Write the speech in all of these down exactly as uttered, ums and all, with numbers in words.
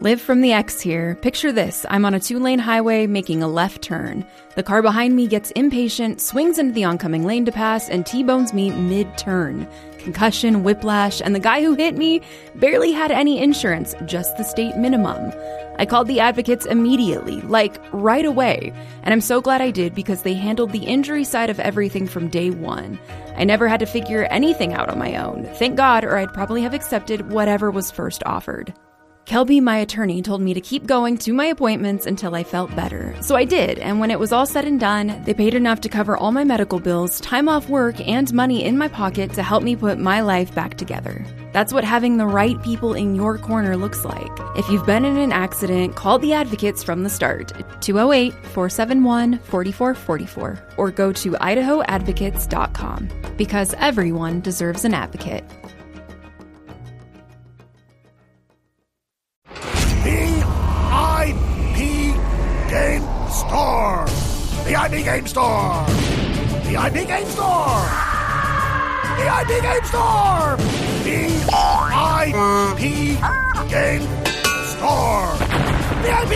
Live from the X here. Picture this. I'm on a two-lane highway making a left turn. The car behind me gets impatient, swings into the oncoming lane to pass, and T-bones me mid-turn. Concussion, whiplash, and the guy who hit me barely had any insurance, just the state minimum. I called the advocates immediately, like right away, and I'm so glad I did because they handled the injury side of everything from day one. I never had to figure anything out on my own. Thank God, or I'd probably have accepted whatever was first offered. Kelby, my attorney, told me to keep going to my appointments until I felt better. So I did, and when it was all said and done, they paid enough to cover all my medical bills, time off work, and money in my pocket to help me put my life back together. That's what having the right people in your corner looks like. If you've been in an accident, call the advocates from the start, two oh eight, four seven one, four four four four, or go to idaho advocates dot com, because everyone deserves an advocate. The I P Game Store! The I P Game Store! The I P Game Store! The I P Game Store! The I P Game Store! The I P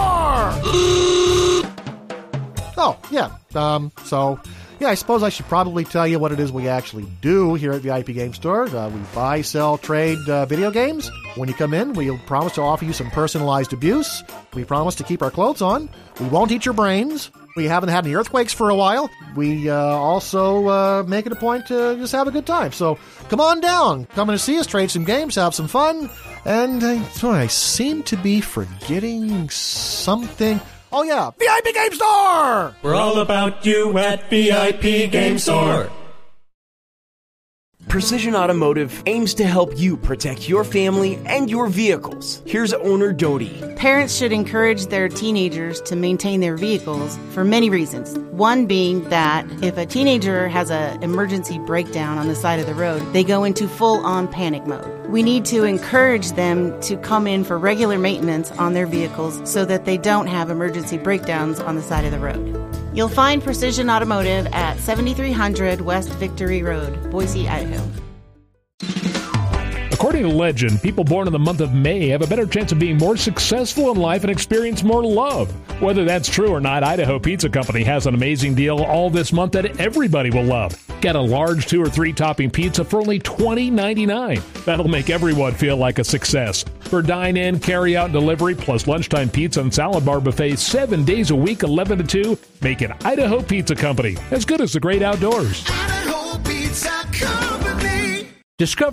Game Store! Oh, yeah. Um, so, yeah, I suppose I should probably tell you what it is we actually do here at the I P Game Store. Uh, we buy, sell, trade uh, video games. When you come in, we'll promise to offer you some personalized abuse. We promise to keep our clothes on. We won't eat your brains. We haven't had any earthquakes for a while. We uh, also uh, make it a point to just have a good time. So come on down. Come in to see us, trade some games, have some fun. And uh, sorry, I seem to be forgetting something. Oh, yeah, V I P Game Store! We're all about you at V I P Game Store. Precision Automotive aims to help you protect your family and your vehicles. Here's owner Dodie. Parents should encourage their teenagers to maintain their vehicles for many reasons. One being that if a teenager has an emergency breakdown on the side of the road, they go into full-on panic mode. We need to encourage them to come in for regular maintenance on their vehicles so that they don't have emergency breakdowns on the side of the road. You'll find Precision Automotive at seventy-three hundred West Victory Road, Boise, Idaho. According to legend, people born in the month of May have a better chance of being more successful in life and experience more love. Whether that's true or not, Idaho Pizza Company has an amazing deal all this month that everybody will love. Get a large two or three topping pizza for only twenty ninety-nine. That'll make everyone feel like a success. For dine-in, carry-out, and delivery, plus lunchtime pizza and salad bar buffets seven days a week, eleven to two, make it Idaho Pizza Company. As good as the great outdoors. Idaho Pizza Company! Discover